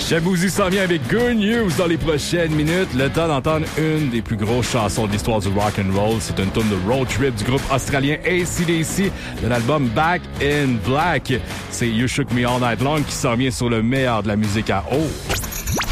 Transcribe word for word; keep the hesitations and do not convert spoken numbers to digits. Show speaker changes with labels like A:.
A: Shaboozey s'en vient avec Good News dans les prochaines minutes. Le temps d'entendre une des plus grosses chansons de l'histoire du rock and roll. C'est une tune de road trip du groupe australien A C D C de l'album Back in Black. C'est You Shook Me All Night Long qui s'en vient sur le meilleur de la musique à haut.